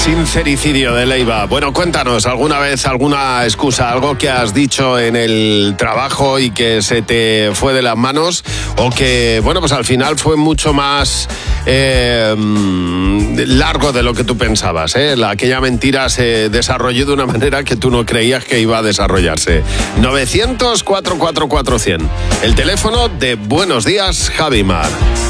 Sincericidio de Leiva. Bueno, cuéntanos, ¿alguna vez alguna excusa, algo que has dicho en el trabajo y que se te fue de las manos o que, bueno, pues al final fue mucho más largo de lo que tú pensabas, ¿eh? Aquella mentira se desarrolló de una manera que tú no creías que iba a desarrollarse. 900 444 100. El teléfono de Buenos Días, Javimar.